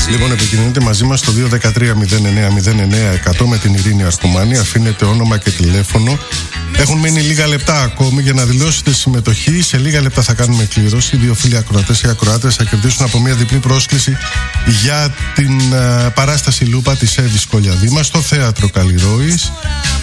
Λοιπόν, επικοινωνείτε μαζί μας στο 213-09-09-100 με την Ειρήνη Αρχουμάνη. Αφήνετε όνομα και τηλέφωνο. Έχουν μείνει λίγα λεπτά ακόμη για να δηλώσετε συμμετοχή. Σε λίγα λεπτά θα κάνουμε κλήρωση. 2 φίλοι ακροατές ή ακροάτες θα κερδίσουν από μια διπλή πρόσκληση για την παράσταση Λούπα της Εύης Κολιαδήμα στο Θέατρο Καλλιρόης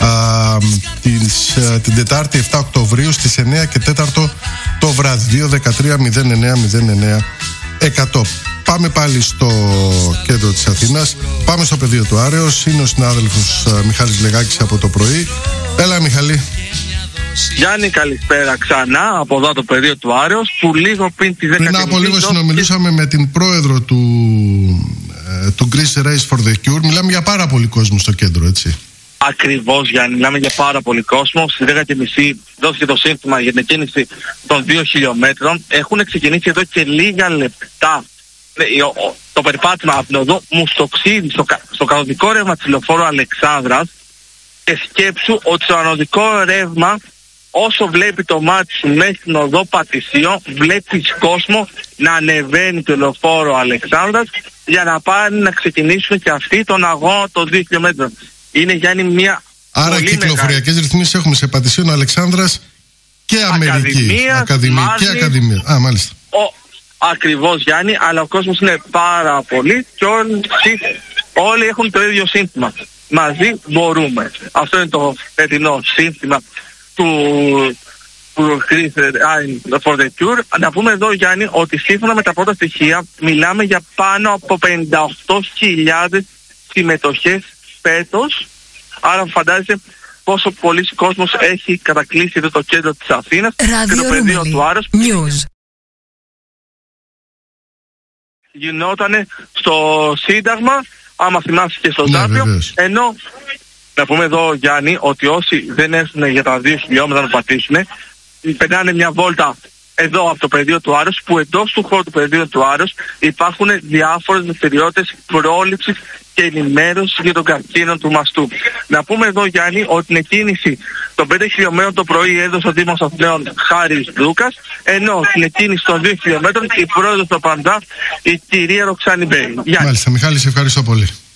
την Τετάρτη 7 Οκτωβρίου στις 9 και 4 το βράδυ. 213-09-09-100. Πάμε πάλι στο κέντρο της Αθήνας. Πάμε στο πεδίο του Άρεως. Είναι ο συνάδελφος Μιχάλης Λεγάκης από το πρωί. Έλα, Μιχαλή. Γιάννη, καλησπέρα ξανά από εδώ το πεδίο του Άρεως, που λίγο πριν τη 10η. Πριν από λίγο συνομιλούσαμε με την πρόεδρο του Greece Race for the Cure. Μιλάμε για πάρα πολύ κόσμο στο κέντρο, έτσι. Ακριβώς, Γιάννη, μιλάμε για πάρα πολύ κόσμο. Στη 10:30 δόθηκε το σύνθημα για την εκκίνηση των 2 χιλιόμετρων. Έχουν ξεκινήσει εδώ και λίγα λεπτά το περπάτημα από την οδό Μουστοξίδη στο κανονικό ρεύμα της λεωφόρου Αλεξάνδρας, και σκέψου ότι στο ανωδικό ρεύμα, όσο βλέπει το μάτι σου μέχρι την οδό Πατησίων, βλέπεις κόσμο να ανεβαίνει το λεωφόρο Αλεξάνδρας για να πάνε να ξεκινήσουν και αυτοί τον αγώνα των 2 χιλιόμετρων. Είναι, Γιάννη, μια άρα κυκλοφοριακές ρυθμίσεις έχουμε σε Πατησίων, Αλεξάνδρας και Αμερική. Ακαδημία και Ακαδημία. Μάλιστα. Ακριβώς, Γιάννη, αλλά ο κόσμος είναι πάρα πολύ και όλοι έχουν το ίδιο σύνθημα. Μαζί μπορούμε. Αυτό είναι το φετινό σύνθημα του Greece Race for the Cure. Να πούμε εδώ, Γιάννη, ότι σύμφωνα με τα πρώτα στοιχεία μιλάμε για πάνω από 58.000 συμμετοχές φέτος. Άρα φαντάζεσαι πόσο πολλοί κόσμος έχει κατακλείσει εδώ το κέντρο της Αθήνας και το πεδίο του Άρεως. Γινότανε στο Σύνταγμα, άμα θυμάσαι, και στο Ζάπιο. Ενώ να πούμε εδώ, Γιάννη, ότι όσοι δεν έρθουν για τα 2 χιλιόμετρα να πατήσουν, περνάνε μια βόλτα εδώ από το πεδίο του Άρεως, που εντός του χώρου του πεδίου του Άρεως υπάρχουν διάφορες δραστηριότητες πρόληψης και ενημέρωση για τον καρκίνο του μαστού. Να πούμε εδώ, Γιάννη, ότι την εκκίνηση των 5 χιλιόμετρων το πρωί έδωσε ο Δήμος Αθηναίων Χάρης Λούκας, ενώ την εκκίνηση των 2 χιλιόμετρων η πρόεδρος του ΠΑΝΤΑ, η κυρία Ροξάνη Μπέη. Μάλιστα, Μιχάλη, σε ευχαριστώ πολύ.